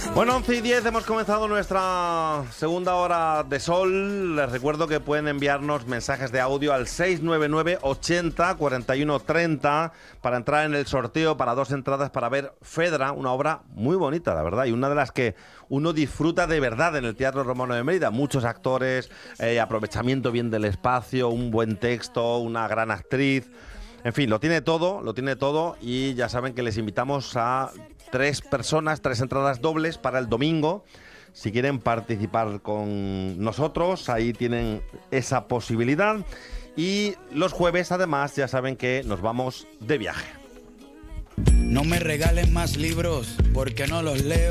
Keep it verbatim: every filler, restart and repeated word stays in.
Bueno, once y diez hemos comenzado nuestra segunda hora de sol. Les recuerdo que pueden enviarnos mensajes de audio al seis nueve nueve ochenta cuarenta y uno treinta para entrar en el sorteo para dos entradas para ver Fedra, una obra muy bonita, la verdad, y una de las que uno disfruta de verdad en el Teatro Romano de Mérida. Muchos actores, eh, aprovechamiento bien del espacio, un buen texto, una gran actriz. En fin, lo tiene todo, lo tiene todo y ya saben que les invitamos a tres personas, tres entradas dobles para el domingo. Si quieren participar con nosotros, ahí tienen esa posibilidad. Y los jueves, además, ya saben que nos vamos de viaje. No me regalen más libros porque no los leo.